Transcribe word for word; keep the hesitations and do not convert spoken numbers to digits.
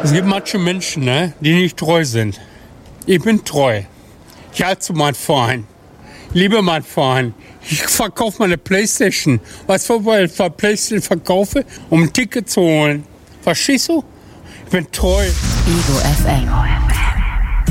Es gibt manche Menschen, ne, die nicht treu sind. Ich bin treu. Ich halte zu meinem Verein. Ich liebe meinen Verein. Ich verkaufe meine Playstation. Weißt du, weil ich Playstation verkaufe, um ein Ticket zu holen? Verstehst du? Ich bin treu. Ego F M.